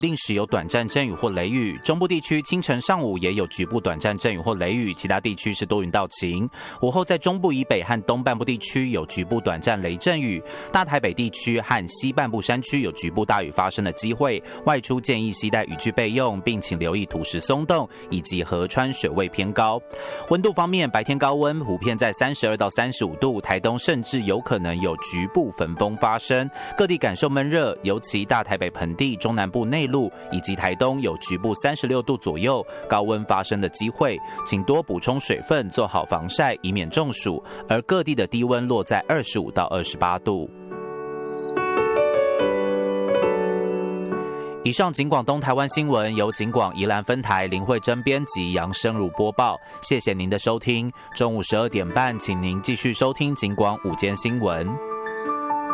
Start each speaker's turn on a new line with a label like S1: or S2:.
S1: 定时有短暂阵雨或雷雨，中部地区清晨上午也有局部短暂阵雨或雷雨，其他地区是多云到晴。午后在中部以北和东半部地区有局部短暂雷阵雨，大台北地区和西半部山区有局部大雨发生的机会，外出建议携带雨具备用，并请留意土石松动以及河川水位偏高。温度方面，白天高温普遍在32到35度，台东甚至有可能有局部焚风发生，各地感受闷热，尤其大台北盆地、中南部内陆以及台东有局部36度左右高温发生的机会，请多补充水分，做好防晒，以免中暑。而各地的低温落在25到28度。以上警广东台湾新闻由警广宜兰分台林慧珍编辑，杨生如播报。谢谢您的收听。中午12点半，请您继续收听警广午间新闻。